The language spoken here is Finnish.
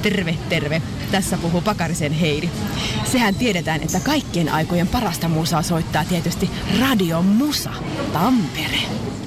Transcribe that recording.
Terve, terve. Tässä puhuu Pakarisen Heidi. Sehän tiedetään, että kaikkien aikojen parasta musaa soittaa tietysti Radio Musa Tampere.